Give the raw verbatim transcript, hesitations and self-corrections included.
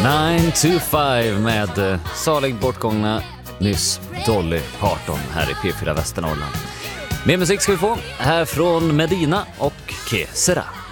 nine to five med eh, salig bortgångna nyss Dolly Parton här i P fyra Västernorrland. Mer musik ska vi få här från Medina och Kesera.